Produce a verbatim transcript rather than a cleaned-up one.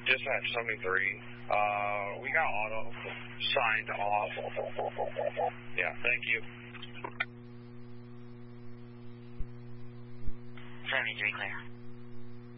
Dispatch seventy-three. Uh, we got auto signed off. Yeah, thank you. seventy-three, clear.